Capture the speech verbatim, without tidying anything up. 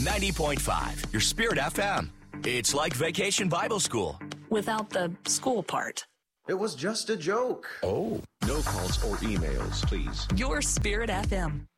ninety point five, your Spirit F M. It's like Vacation Bible School. Without the school part. It was just a joke. Oh. No calls or emails, please. Your Spirit F M.